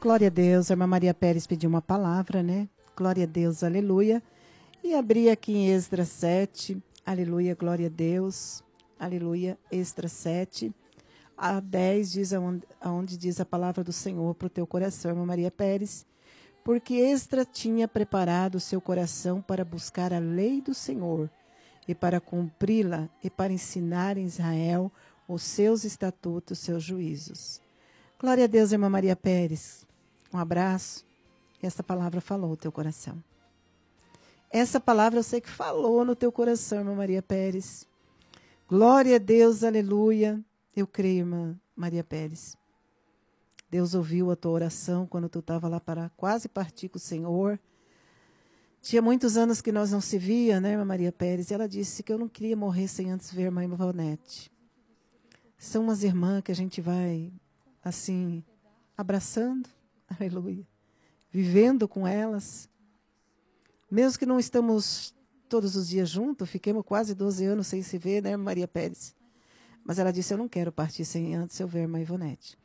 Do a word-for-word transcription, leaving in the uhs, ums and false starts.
Glória a Deus, a irmã Maria Pérez pediu uma palavra, né? Glória a Deus, aleluia. E abri aqui em Esdras sete, aleluia, glória a Deus, aleluia, Esdras sete, a dez, diz aonde, aonde diz a palavra do Senhor para o teu coração, irmã Maria Pérez, porque Esdras tinha preparado o seu coração para buscar a lei do Senhor e para cumpri-la e para ensinar em Israel os seus estatutos, os seus juízos. Glória a Deus, irmã Maria Pérez. Um abraço. Essa palavra falou no teu coração. Essa palavra eu sei que falou no teu coração, irmã Maria Pérez. Glória a Deus, aleluia. Eu creio, irmã Maria Pérez. Deus ouviu a tua oração quando tu estava lá para quase partir com o Senhor. Tinha muitos anos que nós não se via, né, irmã Maria Pérez? E ela disse que eu não queria morrer sem antes ver a irmã Ivonete. São umas irmãs que a gente vai, assim, abraçando, aleluia, vivendo com elas. Mesmo que não estamos todos os dias juntos, fiquemos quase doze anos sem se ver, né, Maria Pérez? Mas ela disse, eu não quero partir sem antes eu ver a irmã Ivonete.